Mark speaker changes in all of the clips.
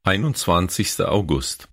Speaker 1: 21. August.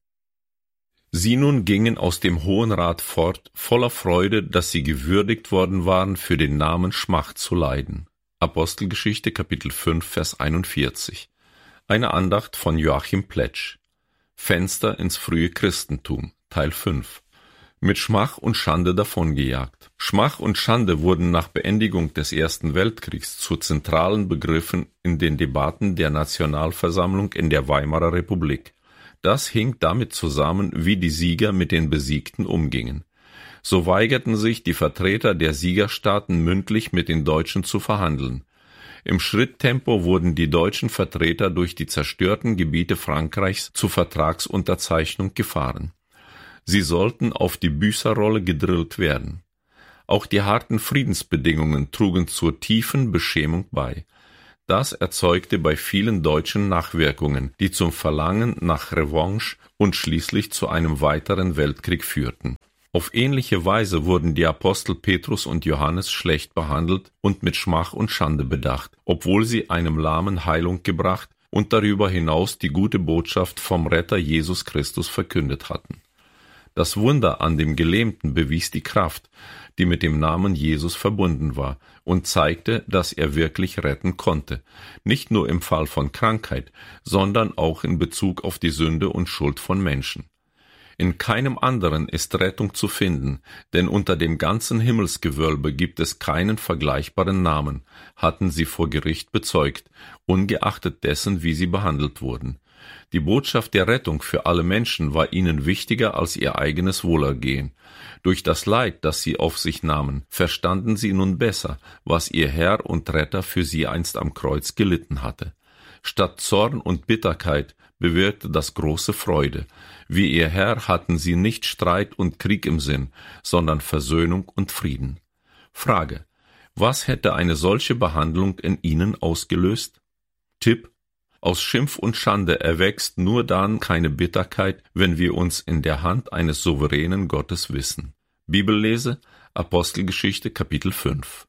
Speaker 1: Sie nun gingen aus dem Hohen Rat fort, voller Freude, dass sie gewürdigt worden waren, für den Namen Schmach zu leiden. Apostelgeschichte, Kapitel 5, Vers 41. Eine Andacht von Joachim Pletsch. Fenster ins frühe Christentum, Teil 5. Mit Schmach und Schande davongejagt. Schmach und Schande wurden nach Beendigung des Ersten Weltkriegs zu zentralen Begriffen in den Debatten der Nationalversammlung in der Weimarer Republik. Das hing damit zusammen, wie die Sieger mit den Besiegten umgingen. So weigerten sich die Vertreter der Siegerstaaten mündlich mit den Deutschen zu verhandeln. Im Schritttempo wurden die deutschen Vertreter durch die zerstörten Gebiete Frankreichs zur Vertragsunterzeichnung gefahren. Sie sollten auf die Büßerrolle gedrillt werden. Auch die harten Friedensbedingungen trugen zur tiefen Beschämung bei. Das erzeugte bei vielen Deutschen Nachwirkungen, die zum Verlangen nach Revanche und schließlich zu einem weiteren Weltkrieg führten. Auf ähnliche Weise wurden die Apostel Petrus und Johannes schlecht behandelt und mit Schmach und Schande bedacht, obwohl sie einem Lahmen Heilung gebracht und darüber hinaus die gute Botschaft vom Retter Jesus Christus verkündet hatten. Das Wunder an dem Gelähmten bewies die Kraft, die mit dem Namen Jesus verbunden war, und zeigte, dass er wirklich retten konnte, nicht nur im Fall von Krankheit, sondern auch in Bezug auf die Sünde und Schuld von Menschen. In keinem anderen ist Rettung zu finden, denn unter dem ganzen Himmelsgewölbe gibt es keinen vergleichbaren Namen, hatten sie vor Gericht bezeugt, ungeachtet dessen, wie sie behandelt wurden. Die Botschaft der Rettung für alle Menschen war ihnen wichtiger als ihr eigenes Wohlergehen. Durch das Leid, das sie auf sich nahmen, verstanden sie nun besser, was ihr Herr und Retter für sie einst am Kreuz gelitten hatte. Statt Zorn und Bitterkeit bewirkte das große Freude. Wie ihr Herr hatten sie nicht Streit und Krieg im Sinn, sondern Versöhnung und Frieden. Frage: Was hätte eine solche Behandlung in ihnen ausgelöst? Tipp: Aus Schimpf und Schande erwächst nur dann keine Bitterkeit, wenn wir uns in der Hand eines souveränen Gottes wissen. Bibellese, Apostelgeschichte, Kapitel 5.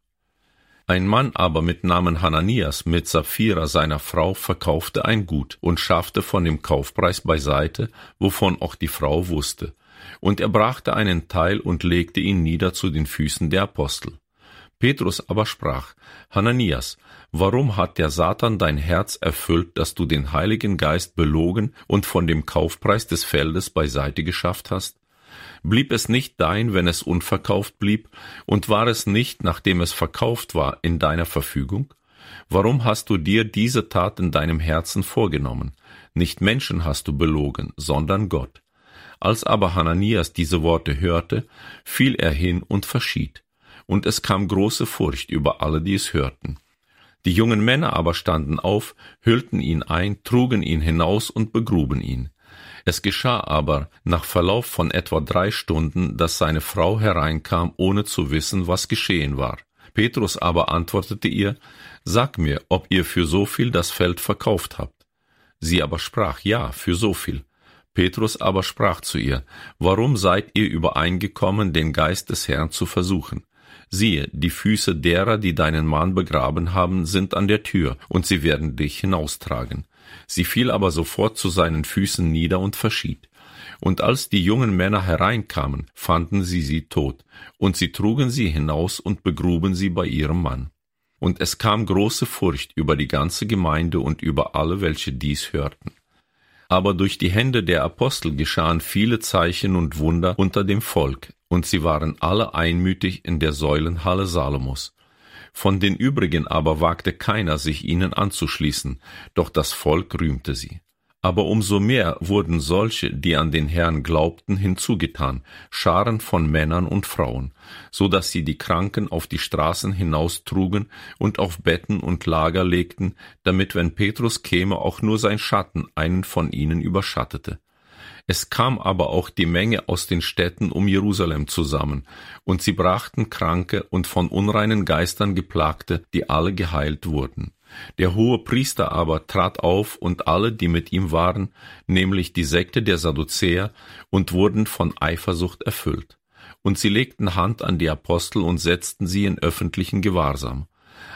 Speaker 1: Ein Mann aber mit Namen Hananias mit Sapphira seiner Frau verkaufte ein Gut und schaffte von dem Kaufpreis beiseite, wovon auch die Frau wusste. Und er brachte einen Teil und legte ihn nieder zu den Füßen der Apostel. Petrus aber sprach: Hananias, warum hat der Satan dein Herz erfüllt, dass du den Heiligen Geist belogen und von dem Kaufpreis des Feldes beiseite geschafft hast? Blieb es nicht dein, wenn es unverkauft blieb, und war es nicht, nachdem es verkauft war, in deiner Verfügung? Warum hast du dir diese Tat in deinem Herzen vorgenommen? Nicht Menschen hast du belogen, sondern Gott. Als aber Hananias diese Worte hörte, fiel er hin und verschied. Und es kam große Furcht über alle, die es hörten. Die jungen Männer aber standen auf, hüllten ihn ein, trugen ihn hinaus und begruben ihn. Es geschah aber nach Verlauf von etwa 3 Stunden, dass seine Frau hereinkam, ohne zu wissen, was geschehen war. Petrus aber antwortete ihr: Sag mir, ob ihr für so viel das Feld verkauft habt. Sie aber sprach: Ja, für so viel. Petrus aber sprach zu ihr: Warum seid ihr übereingekommen, den Geist des Herrn zu versuchen? Siehe, die Füße derer, die deinen Mann begraben haben, sind an der Tür, und sie werden dich hinaustragen. Sie fiel aber sofort zu seinen Füßen nieder und verschied. Und als die jungen Männer hereinkamen, fanden sie tot, und sie trugen sie hinaus und begruben sie bei ihrem Mann. Und es kam große Furcht über die ganze Gemeinde und über alle, welche dies hörten. Aber durch die Hände der Apostel geschahen viele Zeichen und Wunder unter dem Volk, und sie waren alle einmütig in der Säulenhalle Salomos. Von den übrigen aber wagte keiner, sich ihnen anzuschließen, doch das Volk rühmte sie. Aber umso mehr wurden solche, die an den Herrn glaubten, hinzugetan, Scharen von Männern und Frauen, so dass sie die Kranken auf die Straßen hinaustrugen und auf Betten und Lager legten, damit, wenn Petrus käme, auch nur sein Schatten einen von ihnen überschattete. Es kam aber auch die Menge aus den Städten um Jerusalem zusammen, und sie brachten Kranke und von unreinen Geistern Geplagte, die alle geheilt wurden. Der Hohepriester aber trat auf und alle, die mit ihm waren, nämlich die Sekte der Sadduzäer, und wurden von Eifersucht erfüllt. Und sie legten Hand an die Apostel und setzten sie in öffentlichen Gewahrsam.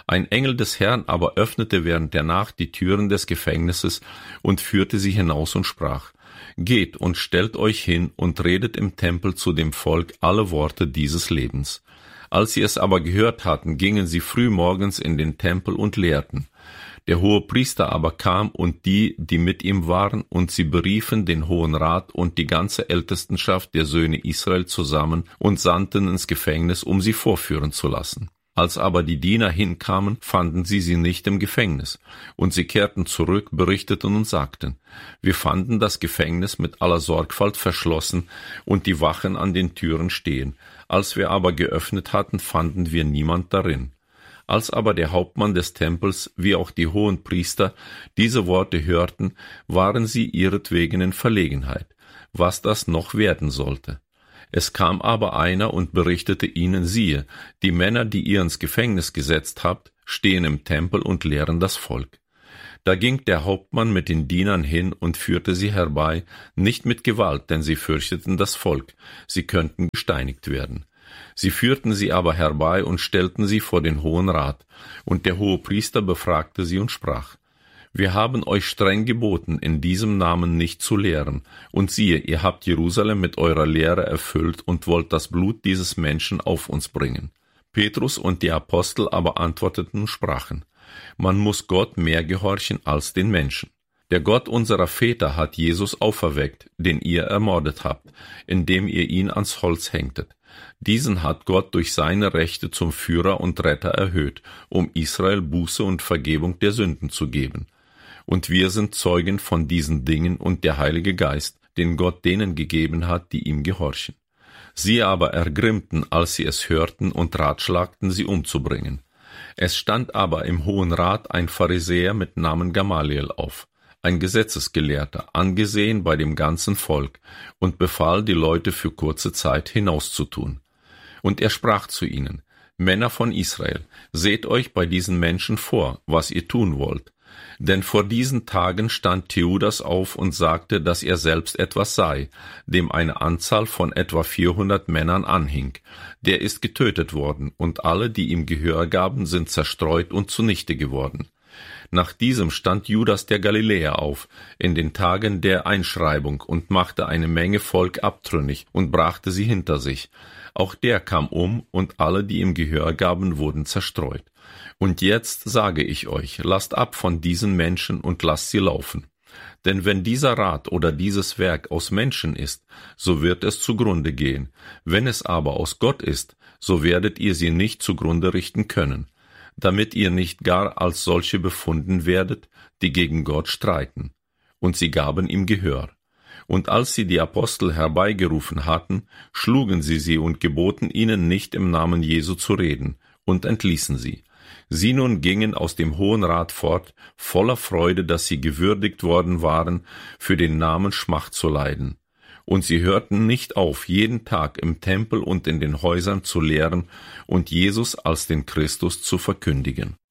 Speaker 1: Ein Engel des Herrn aber öffnete während der Nacht die Türen des Gefängnisses und führte sie hinaus und sprach: Geht und stellt euch hin und redet im Tempel zu dem Volk alle Worte dieses Lebens. Als sie es aber gehört hatten, gingen sie frühmorgens in den Tempel und lehrten. Der Hohepriester aber kam und die mit ihm waren, und sie beriefen den Hohen Rat und die ganze Ältestenschaft der Söhne Israel zusammen und sandten ins Gefängnis, um sie vorführen zu lassen. Als aber die Diener hinkamen, fanden sie nicht im Gefängnis. Und sie kehrten zurück, berichteten und sagten: Wir fanden das Gefängnis mit aller Sorgfalt verschlossen und die Wachen an den Türen stehen. Als wir aber geöffnet hatten, fanden wir niemand darin. Als aber der Hauptmann des Tempels wie auch die Hohenpriester diese Worte hörten, waren sie ihretwegen in Verlegenheit, was das noch werden sollte. Es kam aber einer und berichtete ihnen: Siehe, die Männer, die ihr ins Gefängnis gesetzt habt, stehen im Tempel und lehren das Volk. Da ging der Hauptmann mit den Dienern hin und führte sie herbei, nicht mit Gewalt, denn sie fürchteten das Volk, sie könnten gesteinigt werden. Sie führten sie aber herbei und stellten sie vor den Hohen Rat, und der Hohepriester befragte sie und sprach: Wir haben euch streng geboten, in diesem Namen nicht zu lehren, und siehe, ihr habt Jerusalem mit eurer Lehre erfüllt und wollt das Blut dieses Menschen auf uns bringen. Petrus und die Apostel aber antworteten und sprachen: Man muss Gott mehr gehorchen als den Menschen. Der Gott unserer Väter hat Jesus auferweckt, den ihr ermordet habt, indem ihr ihn ans Holz hängtet. Diesen hat Gott durch seine Rechte zum Führer und Retter erhöht, um Israel Buße und Vergebung der Sünden zu geben. Und wir sind Zeugen von diesen Dingen und der Heilige Geist, den Gott denen gegeben hat, die ihm gehorchen. Sie aber ergrimmten, als sie es hörten, und ratschlagten, sie umzubringen. Es stand aber im Hohen Rat ein Pharisäer mit Namen Gamaliel auf, ein Gesetzesgelehrter, angesehen bei dem ganzen Volk, und befahl, die Leute für kurze Zeit hinauszutun. Und er sprach zu ihnen: Männer von Israel, seht euch bei diesen Menschen vor, was ihr tun wollt. Denn vor diesen Tagen stand Theudas auf und sagte, dass er selbst etwas sei, dem eine Anzahl von etwa 400 Männern anhing. Der ist getötet worden, und alle, die ihm Gehör gaben, sind zerstreut und zunichte geworden. Nach diesem stand Judas der Galiläer auf, in den Tagen der Einschreibung, und machte eine Menge Volk abtrünnig und brachte sie hinter sich. Auch der kam um, und alle, die ihm Gehör gaben, wurden zerstreut. Und jetzt sage ich euch, lasst ab von diesen Menschen und lasst sie laufen. Denn wenn dieser Rat oder dieses Werk aus Menschen ist, so wird es zugrunde gehen. Wenn es aber aus Gott ist, so werdet ihr sie nicht zugrunde richten können, damit ihr nicht gar als solche befunden werdet, die gegen Gott streiten. Und sie gaben ihm Gehör. Und als sie die Apostel herbeigerufen hatten, schlugen sie und geboten ihnen nicht im Namen Jesu zu reden, und entließen sie. Sie nun gingen aus dem Hohen Rat fort, voller Freude, dass sie gewürdigt worden waren, für den Namen Schmach zu leiden. Und sie hörten nicht auf, jeden Tag im Tempel und in den Häusern zu lehren und Jesus als den Christus zu verkündigen.